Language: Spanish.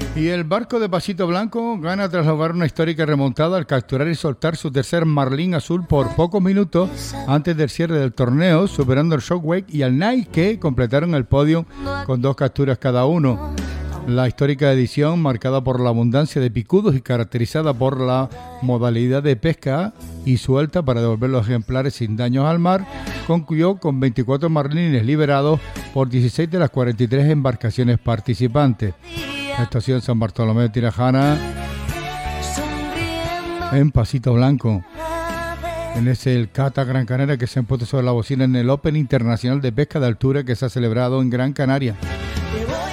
Y el barco de Pasito Blanco gana tras lograr una histórica remontada al capturar y soltar su tercer marlín azul por pocos minutos antes del cierre del torneo, superando al Shockwave y al Night, que completaron el podio con 2 capturas cada uno. La histórica edición, marcada por la abundancia de picudos y caracterizada por la modalidad de pesca y suelta para devolver los ejemplares sin daños al mar, concluyó con 24 marlines liberados por 16 de las 43 embarcaciones participantes. La estación San Bartolomé de Tirajana, en Pasito Blanco. En ese el Cata Gran Canaria, que se ha puesto sobre la bocina en el Open Internacional de Pesca de Altura que se ha celebrado en Gran Canaria.